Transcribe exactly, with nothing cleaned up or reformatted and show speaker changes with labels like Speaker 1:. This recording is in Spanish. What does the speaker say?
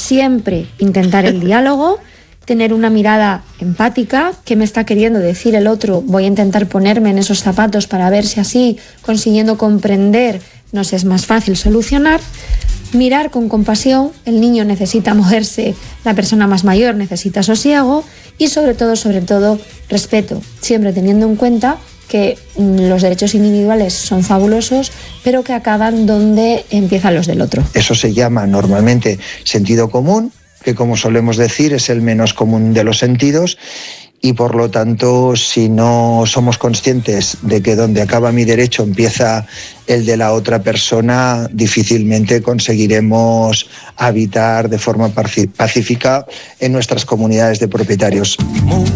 Speaker 1: siempre intentar el diálogo, tener una mirada empática, qué me está queriendo decir el otro, voy a intentar ponerme en esos zapatos para ver si así, consiguiendo comprender, nos es más fácil solucionar. Mirar con compasión, el niño necesita moverse, la persona más mayor necesita sosiego y sobre todo, sobre todo, respeto, siempre teniendo en cuenta que los derechos individuales son fabulosos, pero que acaban donde empiezan los del otro.
Speaker 2: Eso se llama normalmente sentido común, que como solemos decir es el menos común de los sentidos, y por lo tanto, si no somos conscientes de que donde acaba mi derecho empieza el de la otra persona, difícilmente conseguiremos habitar de forma pacífica en nuestras comunidades de propietarios.